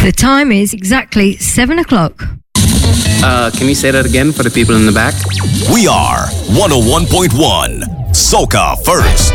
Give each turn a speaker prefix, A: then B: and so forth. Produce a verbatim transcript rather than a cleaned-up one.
A: The time is exactly seven o'clock.
B: Uh, can you say that again for the people in the back?
C: We are one oh one point one, Soca First.